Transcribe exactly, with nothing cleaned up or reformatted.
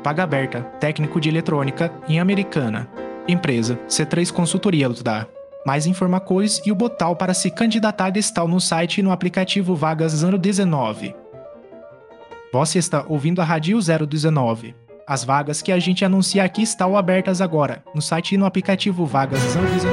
Vaga aberta, técnico de eletrônica, em Americana. Empresa, C três Consultoria Lutdar. Mais informações e o botão para se candidatar está no site e no aplicativo Vagas zero dezenove. Você está ouvindo a Rádio zero dezenove. As vagas que a gente anuncia aqui estão abertas agora, no site e no aplicativo Vagas zero dezenove.